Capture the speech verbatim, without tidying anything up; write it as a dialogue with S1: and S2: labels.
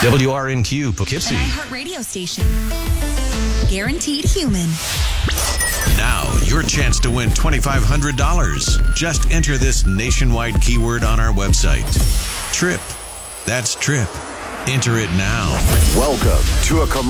S1: W R N Q Poughkeepsie.
S2: An iHeartRadio station. Guaranteed human.
S3: Now, your chance to win twenty-five hundred dollars. Just enter this nationwide keyword on our website. Trip. That's Trip. Enter it now.
S4: Welcome to a commercial.